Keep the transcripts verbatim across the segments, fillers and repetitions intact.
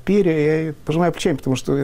империя. Я пожимаю плечами, потому что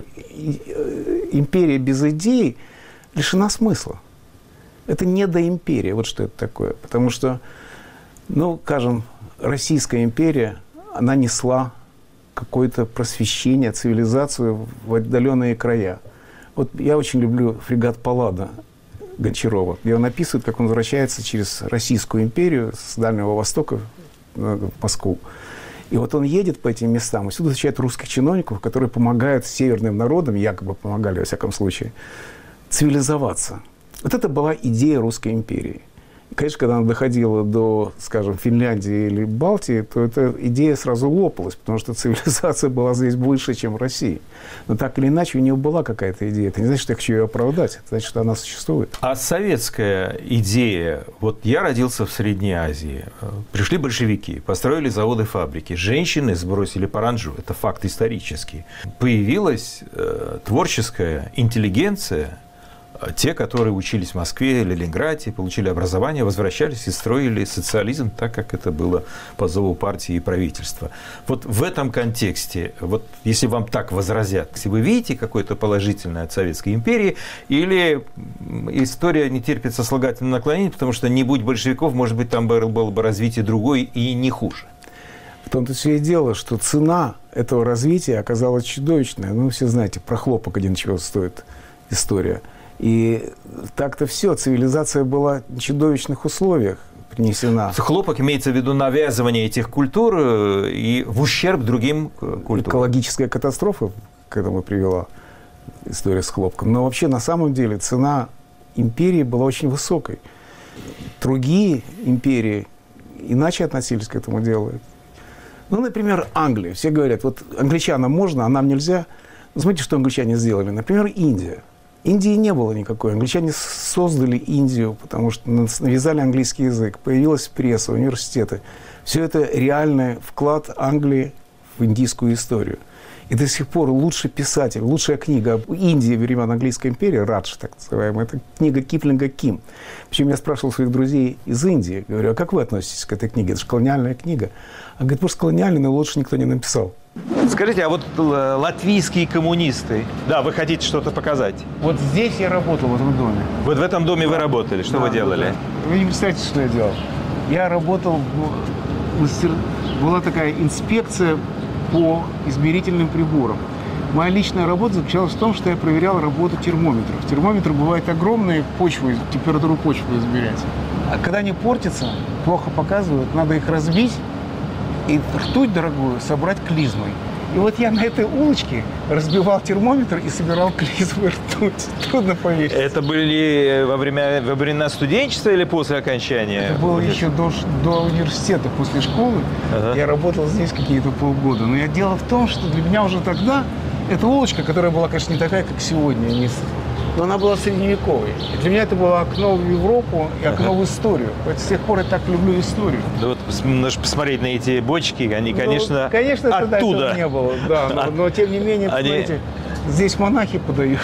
империя без идей лишена смысла. Это не доимперия, вот что это такое. Потому что, ну, скажем, Российская империя, она несла какое-то просвещение, цивилизацию в отдаленные края. Вот я очень люблю фрегат «Паллада» Гончарова, где он описывает, как он возвращается через Российскую империю с Дальнего Востока в Москву. И вот он едет по этим местам, и сюда встречает русских чиновников, которые помогают северным народам, якобы помогали, во всяком случае, цивилизоваться. Вот это была идея Русской империи. И, конечно, когда она доходила до, скажем, Финляндии или Балтии, то эта идея сразу лопалась, потому что цивилизация была здесь выше, чем в России. Но так или иначе, у нее была какая-то идея. Это не значит, что я хочу ее оправдать, это значит, что она существует. А советская идея, вот я родился в Средней Азии, пришли большевики, построили заводы, фабрики, женщины сбросили паранджу, это факт исторический. Появилась э, творческая интеллигенция, те, которые учились в Москве, Ленинграде, получили образование, возвращались и строили социализм так, как это было по зову партии и правительства. Вот в этом контексте, вот если вам так возразят, если вы видите какое-то положительное от Советской империи, или история не терпит сослагательного наклонения, потому что не будь большевиков, может быть, там было бы развитие другое и не хуже. В том-то все и дело, что цена этого развития оказалась чудовищная. Ну, все знаете, про хлопок один чего стоит история. И так-то все, цивилизация была в чудовищных условиях принесена. Хлопок имеется в виду навязывание этих культур и в ущерб другим культурам. Экологическая катастрофа к этому привела история с хлопком. Но вообще, на самом деле, цена империи была очень высокой. Другие империи иначе относились к этому делу. Ну, например, Англия. Все говорят, вот англичанам можно, а нам нельзя. Смотрите, что англичане сделали. Например, Индия. Индии не было никакой. Англичане создали Индию, потому что навязали английский язык. Появилась пресса, университеты. Все это реальный вклад Англии в индийскую историю. И до сих пор лучший писатель, лучшая книга об Индии времен Английской империи, Радж, так называемая, это книга Киплинга «Ким». Причем я спрашивал своих друзей из Индии, говорю, а как вы относитесь к этой книге? Это же колониальная книга. А говорит, может, колониальная, но лучше никто не написал. Скажите, а вот латвийские коммунисты, да, вы хотите что-то показать? Вот здесь я работал, в этом доме. Вот в этом доме вы работали, что да, вы делали? Да. Вы не представляете, что я делал. Я работал, в мастер... была такая инспекция по измерительным приборам. Моя личная работа заключалась в том, что я проверял работу термометров. Термометры бывают огромные, почву, температуру почвы измерять. А когда они портятся, плохо показывают, надо их разбить и ртуть дорогую собрать клизмой. И вот я на этой улочке разбивал термометр и собирал клизмы ртуть. Трудно поверить. Это были во время, во времена студенчества или после окончания? Это было еще до, до университета, после школы. Ага. Я работал здесь какие-то полгода. Но я дело в том, что для меня уже тогда эта улочка, которая была, конечно, не такая, как сегодня, не... но она была средневековой. И для меня это было окно в Европу и окно ага. в историю. Вот с тех пор я так люблю историю. Да вот нужно посмотреть на эти бочки, они, конечно, ну, конечно, оттуда. Тогда этого не было, да, но, но тем не менее, они... посмотрите, здесь монахи подают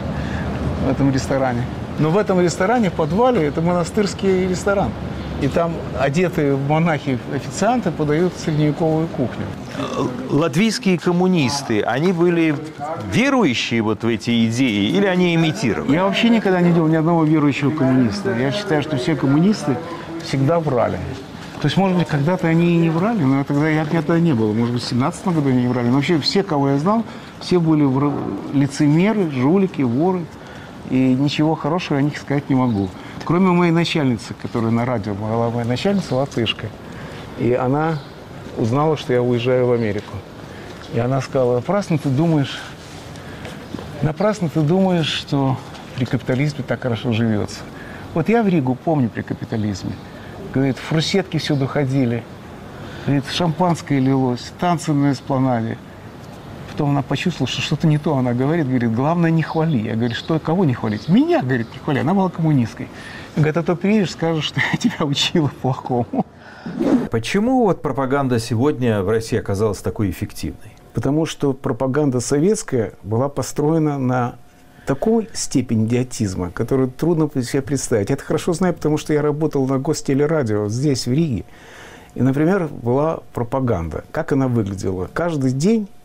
в этом ресторане. Но в этом ресторане, в подвале, это монастырский ресторан. И там одетые монахи официанты подают средневековую кухню. Латвийские коммунисты, они были верующие вот в эти идеи или они имитировали? Я вообще никогда не видел ни одного верующего коммуниста. Я считаю, что все коммунисты всегда врали. То есть, может быть, когда-то они и не врали, но тогда я тогда не было. Может быть, в семнадцатом году они не врали. Но вообще все, кого я знал, все были лицемеры, жулики, воры. И ничего хорошего о них сказать не могу. Кроме моей начальницы, которая на радио была, моя начальница латышка. И она узнала, что я уезжаю в Америку. И она сказала, напрасно ты думаешь, напрасно ты думаешь, что при капитализме так хорошо живется. Вот я в Ригу помню при капитализме. Говорит, фурсетки всюду ходили. Говорит, шампанское лилось, танцы на эспланаде. Потом она почувствовала, что что-то не то. Она говорит, говорит, главное, не хвали. Я говорю, что, кого не хвалить? Меня, говорит, не хвали. Она была коммунисткой. Говорит, а то приедешь, скажешь, что я тебя учила плохому. Почему вот пропаганда сегодня в России оказалась такой эффективной? Потому что пропаганда советская была построена на такой степени идиотизма, которую трудно себе представить. Я это хорошо знаю, потому что я работал на гостелерадио здесь, в Риге. И, например, была пропаганда. Как она выглядела? Каждый день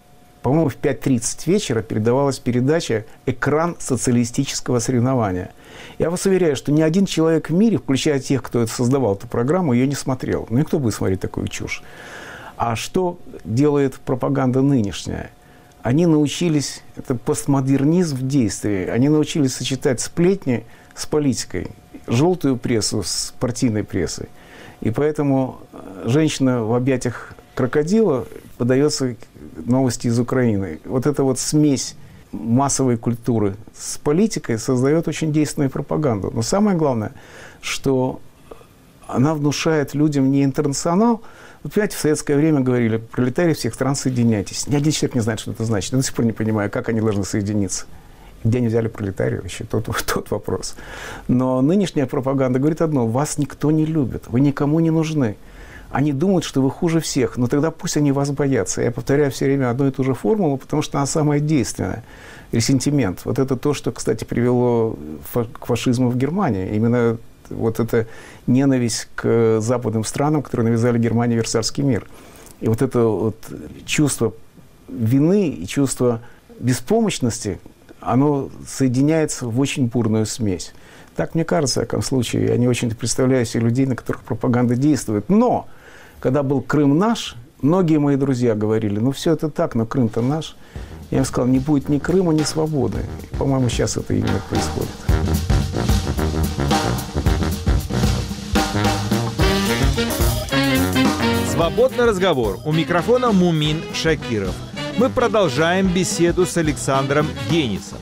по-моему, в пять тридцать вечера передавалась передача «Экран социалистического соревнования». Я вас уверяю, что ни один человек в мире, включая тех, кто это создавал эту программу, ее не смотрел. Ну и кто будет смотреть такую чушь? А что делает пропаганда нынешняя? Они научились, это постмодернизм в действии, они научились сочетать сплетни с политикой, желтую прессу с партийной прессой. И поэтому женщина в объятиях крокодила подается новости из Украины. Вот эта вот смесь массовой культуры с политикой создает очень действенную пропаганду. Но самое главное, что она внушает людям не интернационал. Вот, понимаете, в советское время говорили: пролетарии всех стран, соединяйтесь. Ни один человек не знает, что это значит. Я до сих пор не понимаю, как они должны соединиться. Где они взяли пролетариев еще? Тот, тот вопрос. Но нынешняя пропаганда говорит одно: вас никто не любит, вы никому не нужны. Они думают, что вы хуже всех, но тогда пусть они вас боятся. Я повторяю все время одну и ту же формулу, потому что она самая действенная. Ресентимент. Вот это то, что, кстати, привело к фашизму в Германии. Именно вот эта ненависть к западным странам, которые навязали Германии Версальский мир. И вот это вот чувство вины и чувство беспомощности, оно соединяется в очень бурную смесь. Так мне кажется, в таком случае. Я не очень представляю себе людей, на которых пропаганда действует. Но, когда был Крым наш, многие мои друзья говорили: ну все это так, но Крым-то наш. Я им сказал: не будет ни Крыма, ни свободы. И, по-моему, сейчас это именно происходит. Свободный разговор. У микрофона Мумин Шакиров. Мы продолжаем беседу с Александром Генисом.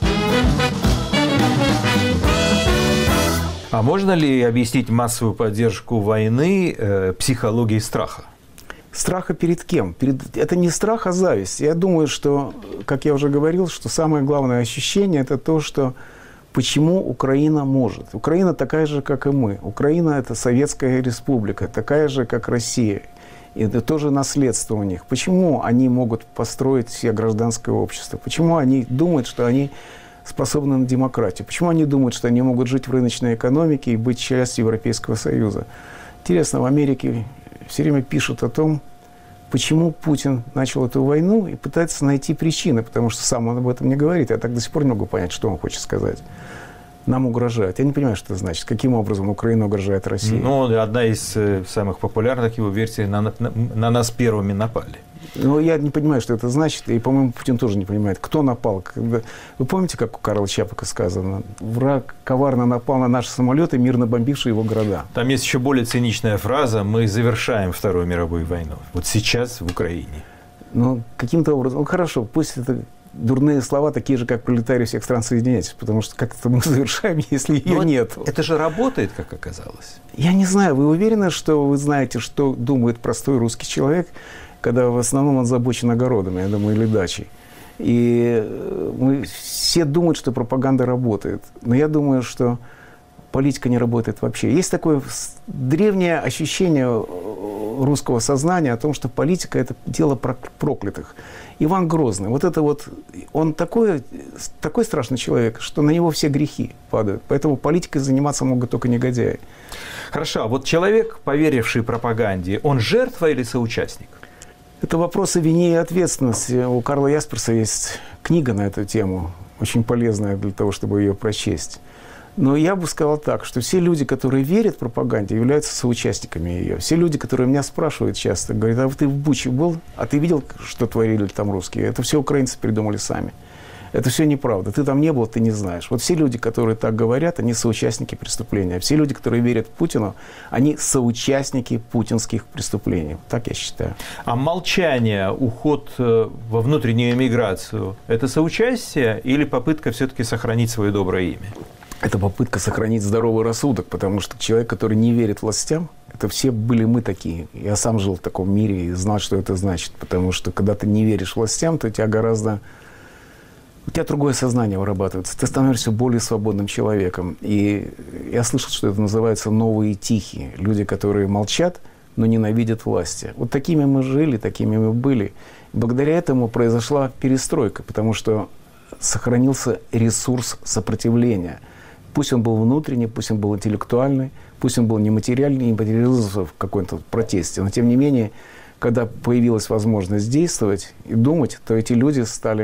А можно ли объяснить массовую поддержку войны э, психологией страха? Страха перед кем? Перед... Это не страх, а зависть. Я думаю, что, как я уже говорил, что самое главное ощущение – это то, что почему Украина может. Украина такая же, как и мы. Украина – это советская республика, такая же, как Россия. И это тоже наследство у них. Почему они могут построить себе гражданское общество? Почему они думают, что они способны на демократию? Почему они думают, что они могут жить в рыночной экономике и быть частью Европейского Союза? Интересно, в Америке все время пишут о том, почему Путин начал эту войну, и пытается найти причины, потому что сам он об этом не говорит. Я так до сих пор не могу понять, что он хочет сказать. Нам угрожают. Я не понимаю, что это значит. Каким образом Украина угрожает России? Ну, одна из э, самых популярных его версий: на, на, на нас первыми напали. Ну, я не понимаю, что это значит, и, по-моему, Путин тоже не понимает, кто напал. Когда... Вы помните, как у Карла Чапака сказано? Враг коварно напал на наши самолеты, мирно бомбившие его города. Там есть еще более циничная фраза: мы завершаем Вторую мировую войну. Вот сейчас в Украине. Ну, каким-то образом... Ну, хорошо, пусть это дурные слова, такие же, как пролетарии всех стран, соединяйтесь, потому что как-то мы завершаем, если ее нет. Это же работает, как оказалось. Я не знаю, вы уверены, что вы знаете, что думает простой русский человек, когда в основном он озабочен огородами, я думаю, или дачей. И мы все думают, что пропаганда работает. Но я думаю, что политика не работает вообще. Есть такое древнее ощущение русского сознания о том, что политика – это дело проклятых. Иван Грозный, вот это вот, он такой, такой страшный человек, что на него все грехи падают. Поэтому политикой заниматься могут только негодяи. Хорошо, а вот человек, поверивший пропаганде, он жертва или соучастник? Это вопрос о вине и ответственности. У Карла Ясперса есть книга на эту тему, очень полезная для того, чтобы ее прочесть. Но я бы сказал так, что все люди, которые верят пропаганде, являются соучастниками ее. Все люди, которые меня спрашивают часто, говорят: а ты в Буче был? А ты видел, что творили там русские? Это все украинцы придумали сами. Это все неправда. Ты там не был, ты не знаешь. Вот все люди, которые так говорят, они соучастники преступления. Все люди, которые верят Путину, они соучастники путинских преступлений. Так я считаю. А молчание, уход во внутреннюю эмиграцию – это соучастие или попытка все-таки сохранить свое доброе имя? Это попытка сохранить здоровый рассудок, потому что человек, который не верит властям, это все были мы такие. Я сам жил в таком мире и знал, что это значит. Потому что когда ты не веришь властям, то у тебя гораздо... У тебя другое сознание вырабатывается. Ты становишься более свободным человеком. И я слышал, что это называется новые тихие. Люди, которые молчат, но ненавидят власти. Вот такими мы жили, такими мы были. И благодаря этому произошла перестройка, потому что сохранился ресурс сопротивления. Пусть он был внутренний, пусть он был интеллектуальный, пусть он был нематериальный, не материализовался в каком-то протесте. Но, тем не менее, когда появилась возможность действовать и думать, то эти люди стали